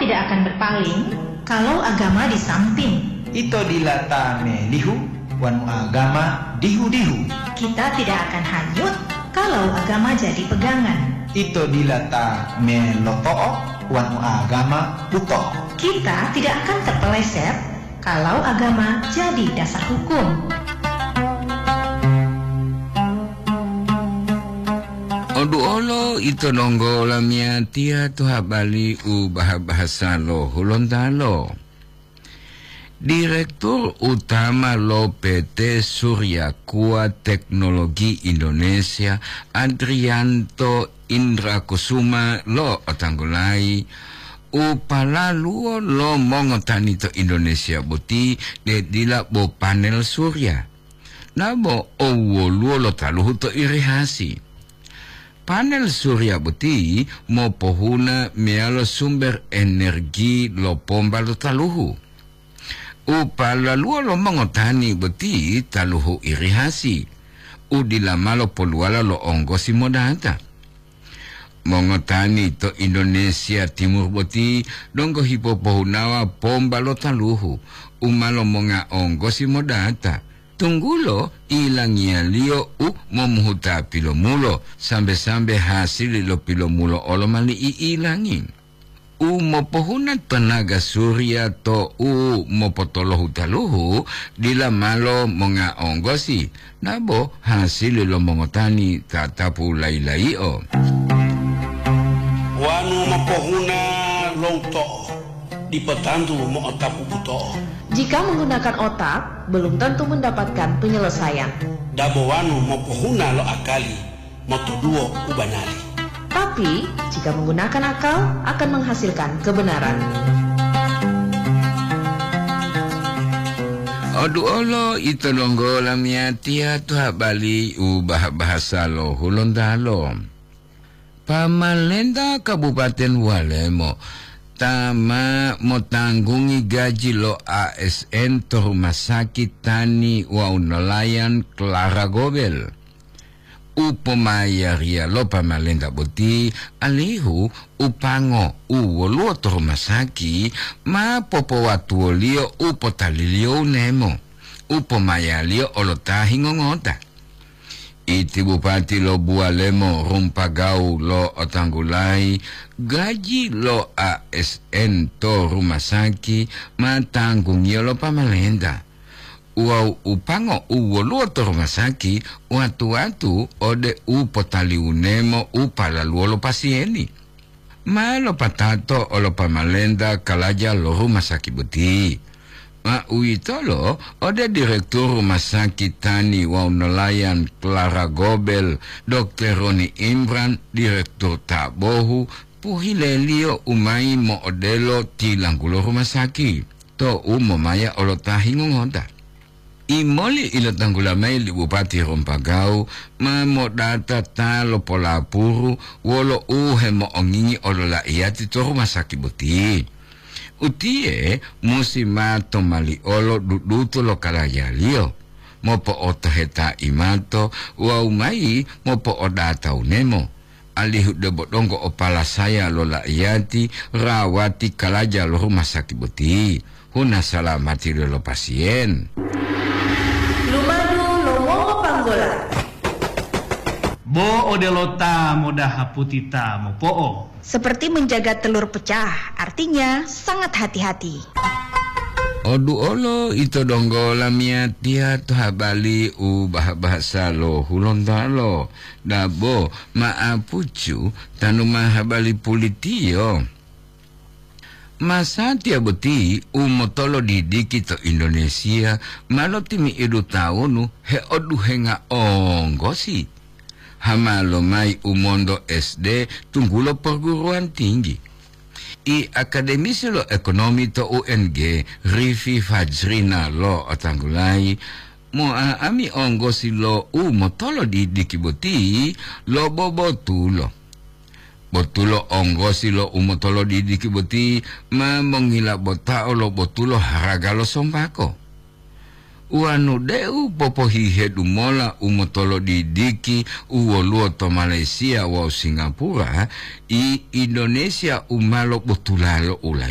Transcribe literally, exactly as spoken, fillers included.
tidak akan berpaling kalau agama di samping. Ito dilata melihu wan agama dihu-dihu. Kita tidak akan hanyut kalau agama jadi pegangan. Ito dilata meloto'o wan agama buto. Kita tidak akan terpeleset kalau agama jadi dasar hukum. Odu olo ito nonggo lamia tia tu habali u bahasa lo hulontalo. Direktur Utama lo P T Surya Kuat Teknologi Indonesia Adrianto Indra Kusuma lo otanggulai upala luo lo mongotani to Indonesia buti de dila bo panel surya nabo owo luo lo taluhu to irihasi. Panel surya buti mo pohuna mealo sumber energi lo pomba lo taluhu. Upala luo lo mongotani buti taluhu irihasi. Udila malo poluala lo onggosi modata. Mongotani to Indonesia Timur buti donggo hipo pohunawa pomba lo taluhu. Umalo monga onggosi modata. Tunggulo ilangnya lio u memuhuta pilomulo sampai-sampai hasil lo pilomulo olo mali iilangin. U mopohuna tenaga surya to u mopotolo hutaluhu dila malo monga onggosi nabo hasil lo mongotani tatapu lai-lai o. Wanu mopohuna lonto di petantu mo otapu buto. Jika menggunakan otak, belum tentu mendapatkan penyelesaian. Dabo wanu mopohuna lo akali, moto duo ubanali. Tapi, jika menggunakan akal, akan menghasilkan kebenaran. Odu olo ito nonggo lamia tia tu habali ubah bahasa lo hulontalo. Pamalenda Kabupaten Walemo tama motanggungi gaji lo A S N to Rumah Sakit Tani wa Nelayan Clara Gobel. Upamaya ria lo pamalenda buti alihu upango uwolo to Rumah Sakit ma popo watu lio upotalilio nemo. Upamaya lio olotahi ngongota. Iti Bupati lo Bualemo Rumpagau lo otanggulai gaji lo A S N to Rumah Sakit matanggung ya lo pamalenda. Uau upango uwo lo to Rumah Sakit watu-watu ode upotali unemo upala luo lo pasieni. Ma lo patato o lo pamalenda kalaja lo Rumah Sakit buti. Ma uitolo ode Direktur Rumah Sakit Tani wa Nelayan Clara Gobel, Dokter Roni Imran, Direktur Tabohu, puhilelio umai mo odelo tilanggulo Rumah Sakit. To umo maya olotahi ngongoda. Imoli ilo tanggula mai li Bupati Rumpagau, ma mo data talo polapuru, wolo uhe mo ongingi olola iati to Rumah Sakit buti. Utie musimato mali olo duduto lo kalaya lio. Mopo oto heta imato wa umai mopo odata unemo. Alihu debo donggo opala saya lo la iati rawati kalaja lo Rumah Sakit buti. Huna salamati lo pasien. Lumadu lo mongo panggola. Bo odelota moda haputita mo po'o. Seperti menjaga telur pecah, artinya sangat hati-hati. Odu olo ito donggo lamia tia tu habali u bahasa lo hulontalo. Dabo maapucu tanu mahabali pulitio. Masa tia beti umotolo didiki to Indonesia malo timi idu taunu he odu henga onggosi. Hamalo mai umondo S D tunggulo perguruan tinggi. I akademisi lo ekonomi to U N G Rifi Fajrina lo otanggulai mo ami onggosi lo umotolo didiki boti lo bobo tulo. Botulo onggosi lo umotolo didiki boti ma mongila botao lo botulo haraga lo sombako. Uanu deu popo hihe dumola umotolo didiki uwo luo to Malaysia wa Singapura i Indonesia umalo botulalo ulai.